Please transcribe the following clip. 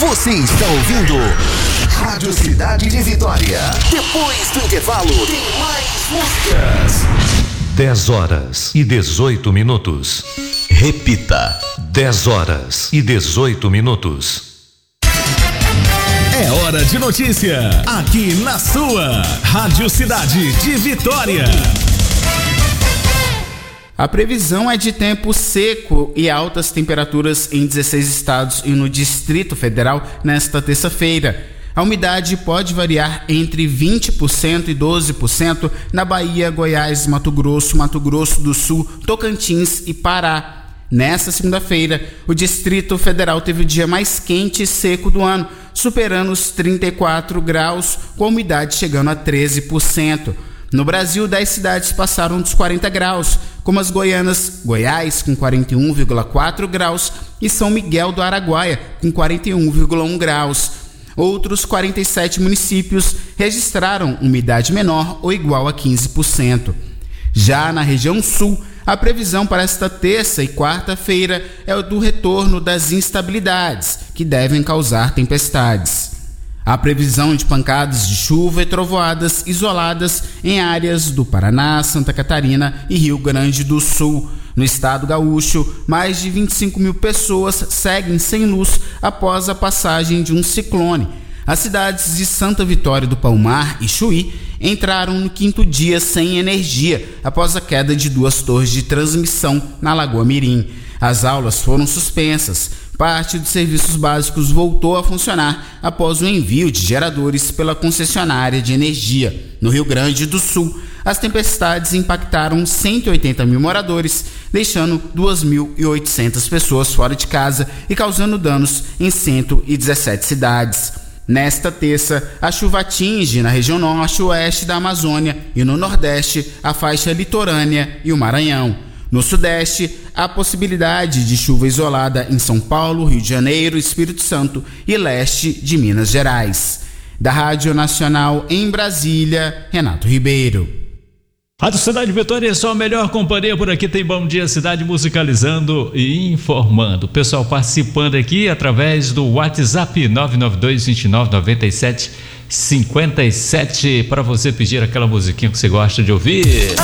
Você está ouvindo Rádio Cidade de Vitória. Depois do intervalo, tem mais músicas. 10h18. Repita. 10h18. É hora de notícia, aqui na sua Rádio Cidade de Vitória. A previsão é de tempo seco e altas temperaturas em 16 estados e no Distrito Federal nesta terça-feira. A umidade pode variar entre 20% e 12% na Bahia, Goiás, Mato Grosso do Sul, Tocantins e Pará. Nesta segunda-feira, o Distrito Federal teve o dia mais quente e seco do ano, superando os 34 graus, com a umidade chegando a 13%. No Brasil, 10 cidades passaram dos 40 graus, como as goianas Goiás, com 41,4 graus, e São Miguel do Araguaia, com 41,1 graus. Outros 47 municípios registraram umidade menor ou igual a 15%. Já na região sul, a previsão para esta terça e quarta-feira é o do retorno das instabilidades, que devem causar tempestades. Há previsão de pancadas de chuva e trovoadas isoladas em áreas do Paraná, Santa Catarina e Rio Grande do Sul. No estado gaúcho, mais de 25 mil pessoas seguem sem luz após a passagem de um ciclone. As cidades de Santa Vitória do Palmar e Chuí entraram no 5º dia sem energia após a queda de 2 torres de transmissão na Lagoa Mirim. As aulas foram suspensas. Parte dos serviços básicos voltou a funcionar após o envio de geradores pela concessionária de energia. No Rio Grande do Sul, as tempestades impactaram 180 mil moradores, deixando 2.800 pessoas fora de casa e causando danos em 117 cidades. Nesta terça, a chuva atinge na região norte e oeste da Amazônia e no nordeste a faixa litorânea e o Maranhão. No sudeste, há possibilidade de chuva isolada em São Paulo, Rio de Janeiro, Espírito Santo e leste de Minas Gerais. Da Rádio Nacional em Brasília, Renato Ribeiro. Rádio Cidade de Vitória é só a melhor companhia por aqui. Tem Bom Dia Cidade musicalizando e informando. O pessoal participando aqui através do WhatsApp 992299757 para você pedir aquela musiquinha que você gosta de ouvir.